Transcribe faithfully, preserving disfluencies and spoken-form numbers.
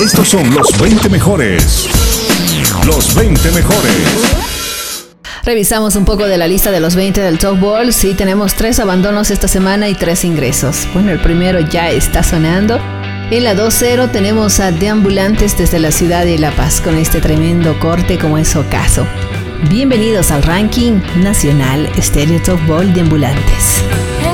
Estos son los veinte mejores. Los veinte mejores. Revisamos un poco de la lista de los veinte del Top Ball. Sí, tenemos tres abandonos esta semana y tres ingresos. Bueno, el primero ya está sonando. En la dos cero tenemos a Deambulantes desde la ciudad de La Paz con este tremendo corte como es Ocaso. Bienvenidos al ranking nacional Stereo Top Ball Deambulantes.